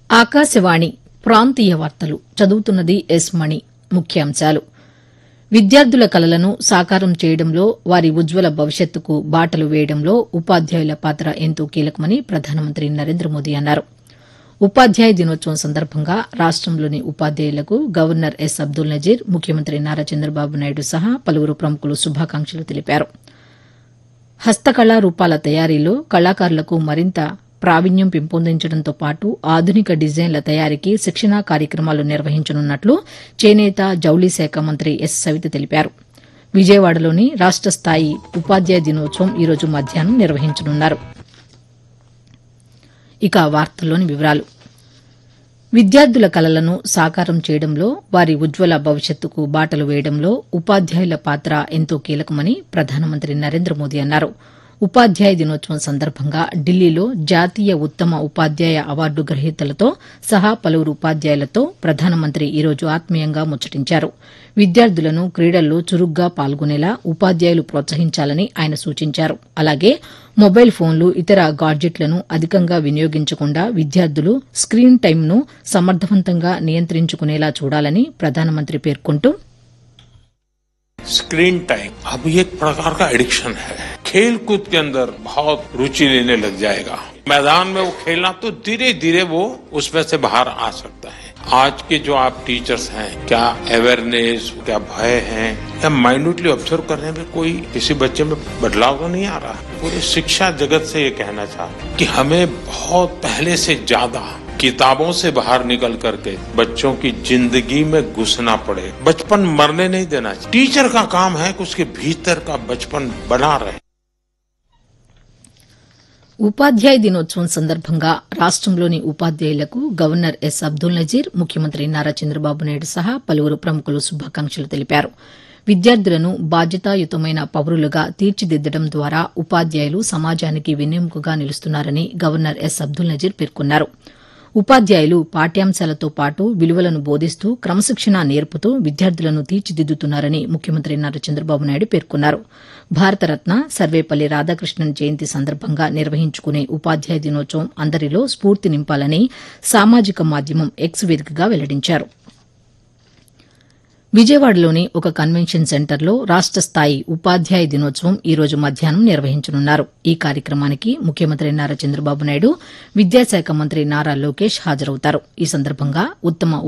ఆకాశవాణి ప్రాంతీయ వార్తలు చదువుతున్నది ఎస్ మణి. ముఖ్యాంశాలు విద్యార్థుల కలలను సాకారం చేయడంలో వారి ఉజ్వల భవిష్యత్తుకు బాటలు వేయడంలో ఉపాధ్యాయుల పాత్ర ఎంతో కీలకమని ప్రధానమంత్రి నరేంద్ర మోదీ అన్నారు. ఉపాధ్యాయ దినోత్సవం సందర్భంగా రాష్టంలోని ఉపాధ్యాయులకు గవర్నర్ ఎస్ అబ్దుల్ నజీర్, ముఖ్యమంత్రి నారా చంద్రబాబు నాయుడు సహా పలువురు ప్రముఖులు శుభాకాంక్షలు తెలిపారు. హస్తకళా రూపాల తయారీలో కళాకారులకు మరింత ప్రావీణ్యం పెంపొందించడంతో పాటు ఆధునిక డిజైన్ల తయారీకి శిక్షణా కార్యక్రమాలు నిర్వహించనున్నట్లు చేనేత, జౌళి శాఖ మంత్రి ఎస్ సవిత తెలిపారు. విజయవాడలోని రాష్ట స్థాయి ఉపాధ్యాయ దినోత్సవం ఈ రోజు మధ్యాహ్నం నిర్వహించనున్నారు. ఇక వార్తల్లోని వివరాలు. విద్యార్థుల కలలను సాకారం చేయడంలో వారి ఉజ్వల భవిష్యత్తుకు బాటలు వేయడంలో ఉపాధ్యాయుల పాత్ర ఎంతో కీలకమని ప్రధానమంత్రి నరేంద్ర మోదీ అన్నారు. ఉపాధ్యాయ దినోత్సవం సందర్భంగా ఢిల్లీలో జాతీయ ఉత్తమ ఉపాధ్యాయ అవార్డు గ్రహీతలతో సహా పలువురు ఉపాధ్యాయులతో ప్రధానమంత్రి ఈ రోజు ఆత్మీయంగా ముచ్చటించారు. విద్యార్థులను క్రీడల్లో చురుగ్గా పాల్గొనేలా ఉపాధ్యాయులు ప్రోత్సహించాలని ఆయన సూచించారు. అలాగే మొబైల్ ఫోన్లు, ఇతర గాడ్జెట్లను అధికంగా వినియోగించకుండా విద్యార్థులు స్క్రీన్ టైంను సమర్థవంతంగా నియంత్రించుకునేలా చూడాలని ప్రధానమంత్రి పేర్కొంటూ, स्क्रीन टाइम अब ये एक प्रकार का एडिक्शन है. खेल कूद के अंदर बहुत रुचि लेने लग जाएगा. मैदान में वो खेलना तो धीरे धीरे वो उसमें से बाहर आ सकता है. आज के जो आप टीचर्स हैं, क्या अवेयरनेस, क्या भय है, या माइन्यूटली ऑब्जर्व करने में कोई किसी बच्चे में बदलाव तो नहीं आ रहा. पूरे शिक्षा जगत से ये कहना चाहता कि हमें बहुत पहले से ज्यादा किताबों से बाहर निकल करके बच्चों की जिंदगी में घुसना पड़े. बचपन मरने नहीं देना चाहिए. टीचर का काम है कि उसके भीतर का बचपन बना रहे. ఉపాధ్యాయ దినోత్సవం సందర్భంగా రాష్టంలోని ఉపాధ్యాయులకు గవర్నర్ ఎస్ అబ్దుల్ నజీర్, ముఖ్యమంత్రి నారా చంద్రబాబు నాయుడు సహా పలువురు ప్రముఖులు శుభాకాంక్షలు తెలిపారు. విద్యార్థులను బాధ్యతాయుతమైన పౌరులుగా తీర్చిదిద్దడం ద్వారా ఉపాధ్యాయులు సమాజానికి వెన్నెముకగా నిలుస్తున్నారని గవర్నర్ ఎస్ అబ్దుల్ నజీర్ పేర్కొన్నారు. ఉపాధ్యాయులు పాఠ్యాంశాలతో పాటు విలువలను బోధిస్తూ క్రమశిక్షణ నేర్పుతూ విద్యార్థులను తీర్చిదిద్దుతున్నారని ముఖ్యమంత్రి నారా చంద్రబాబు నాయుడు పేర్కొన్నారు. భారతరత్న సర్వేపల్లి రాధాకృష్ణన్ జయంతి సందర్భంగా నిర్వహించుకునే ఉపాధ్యాయ దినోత్సవం అందరిలో స్ఫూర్తి నింపాలని సామాజిక మాధ్యమం ఎక్స్ వేదికగా వెల్లడించారు. విజయవాడలోని ఒక కన్వెన్షన్ సెంటర్లో రాష్ట స్థాయి ఉపాధ్యాయ దినోత్సవం ఈ రోజు మధ్యాహ్నం నిర్వహించనున్నారు. ఈ కార్యక్రమానికి ముఖ్యమంత్రి నారా చంద్రబాబు నాయుడు, విద్యాశాఖ మంత్రి నారా లోకేష్ హాజరవుతారు. ఈ సందర్భంగా ఉత్తమ